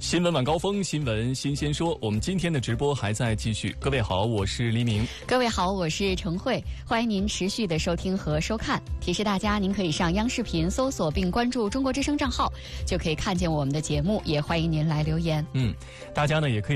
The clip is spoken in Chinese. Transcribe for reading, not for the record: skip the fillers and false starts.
新闻晚高峰，新闻新鲜说，我们今天的直播还在继续。各位好，我是黎明。 各位好，我是程慧，欢迎您持续的收听和收看。提示大家，您可以上央视频搜索并关注中国之声账号，就可以看见我们的节目，也欢迎您来留言。 大家呢也可以